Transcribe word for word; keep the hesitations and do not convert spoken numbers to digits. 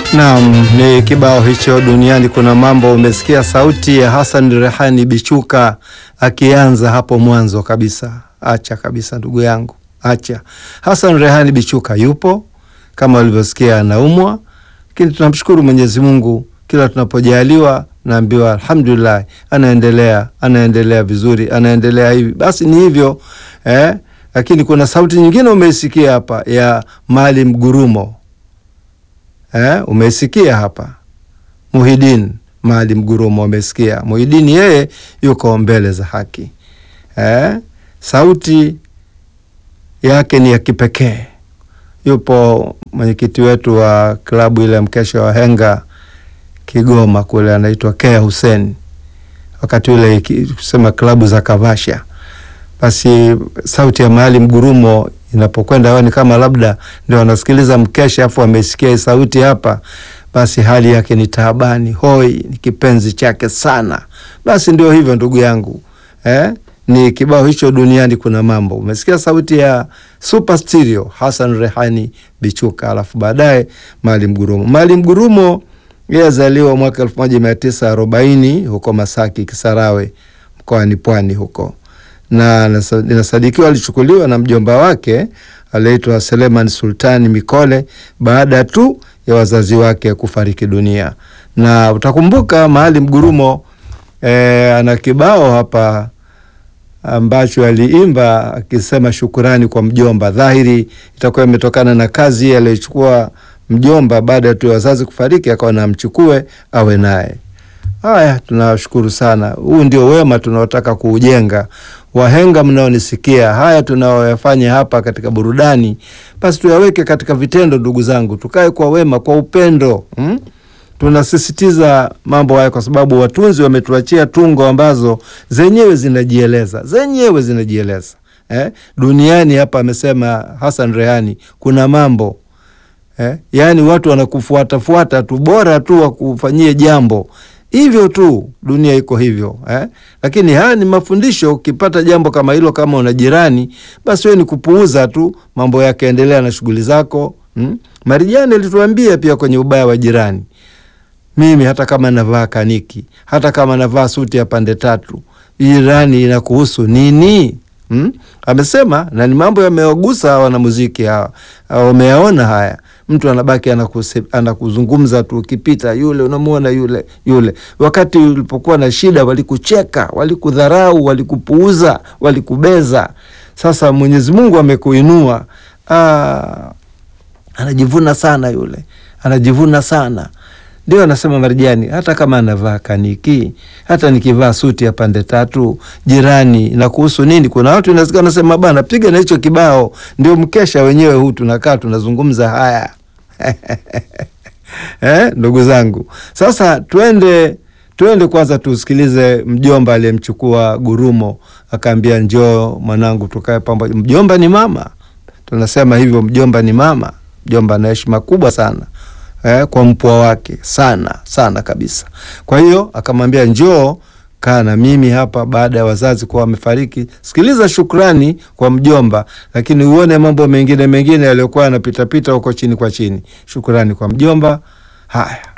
Naam, ni kibao hicho Duniani Kuna Mambo. Umesikia sauti ya Hassan Rehani Bichuka akianza hapo mwanzo kabisa. Acha kabisa ndugu yangu, acha. Hassan Rehani Bichuka yupo kama ulivyosikia, anaumwa, lakini tunamshukuru Mwenyezi Mungu kila tunapojaliwa, naambiwa alhamdulillah, anaendelea anaendelea vizuri, anaendelea hivi. Basi ni hivyo eh, lakini kuna sauti nyingine umeisikia hapa ya Maalim Gurumo. Eh, umesikia hapa Muhyiddin Maalim Gurumo, umesikia Muhyiddin, yeye yuko mbele za haki. Eh, sauti yake ni ya kipekee. Yupo mwenyekiti wetu wa klabu ile mkesha wa Henga Kigoma kule, anaitwa Kea Hussein, wakati ule kusema klabu za Kavasha. Basi sauti ya Maalim Gurumo inapokwenda wani kama labda ndio wanasikiliza mkesha afu amesikia sauti hapa, basi hali yake ni taabani, hoi, ni kipenzi chake sana. Basi ndio hivyo ndugu yangu. Eh, ni kibao hicho Duniani Kuna Mambo. Umesikia sauti ya Super Stereo Hassan Rehani Bichuka, alafu baadaye Maalim Gurumo. Maalim Gurumo yeye azaliwa mwaka elfu moja mia tisa arobaini huko Masaki Kisarawe mkoani Pwani huko, na inasadikiwa alichukuliwa na mjomba wake aliyeitwa Seleman Sultani Mikole baada tu ya wazazi wake kufariki dunia. Na utakumbuka Maalim Gurumo eh, ana kibao hapa ambacho aliimba akisema shukurani kwa mjomba. Dhahiri itakuwa imetokana na kazi aliyochukua mjomba baada tu ya wazazi kufariki, akawa namchukue awe naye. Haya, tunashukuru sana. Huu ndio wema tunaotaka kuujenga. Wahenga mnaonisikia, haya tunaoyafanya hapa katika burudani, basi tuyaweke katika vitendo ndugu zangu. Tukae kwa wema, kwa upendo. Hmm? Tunasisitiza mambo haya kwa sababu watunzi wametuachia tungo ambazo zenyewe zinajieleza. Zenyewe zinajieleza. Eh? Duniani hapa amesema Hassan Rehani kuna mambo. Eh? Yaani watu wanakufuata fuata tu, bora tu wakufanyie jambo. Hivyo tu, dunia iko hivyo. Eh? Lakini haya ni mafundisho. Ukipata jambo kama hilo, kama una jirani, basi wewe ni kupuuza tu, mambo yake, endelea na shughuli zako. Hmm? Marijani alituambia pia kwenye ubaya wa jirani, mimi hata kama navaa kaniki, hata kama navaa suti ya pande tatu, jirani inakuhusu nini? Hmm? Amesema, na ni mambo yamewagusa wanamuziki hawa. Wameyaona haya. Mtu anabaki anakuse, anakuzungumza tu, ukipita yule unamuona yule yule. Wakati ulipokuwa na shida walikucheka, walikudharau, walikupuuza, walikubeza. Sasa Mwenyezi Mungu amekuinua. Ah, anajivuna sana yule. Anajivuna sana. Ndio anasema Marijani, hata kama anavaa kaniki, hata nikivaa suti ya pande tatu, jirani na kuhusu nini? Kuna watu inasikia nasema bana, piga na hicho kibao, ndio mkesha wenyewe huu, tunakaa tunazungumza haya. Eh, ndugu zangu. Sasa twende twende kwanza tusikilize mjomba aliyemchukua Gurumo, akaambia njoo mwanangu tukae pamoja. Mjomba ni mama. Tunasema hivyo, mjomba ni mama. Mjomba ana heshima kubwa sana. Eh, kwa mpwa wake sana sana kabisa. Kwa hiyo akamwambia njoo kaa na mimi hapa baada ya wazazi kuwa wamefariki. Sikiliza shukrani kwa mjomba, lakini uone mambo mengine mengine yaliyokuwa yanapita pita huko chini kwa chini. Shukrani kwa mjomba. Haya.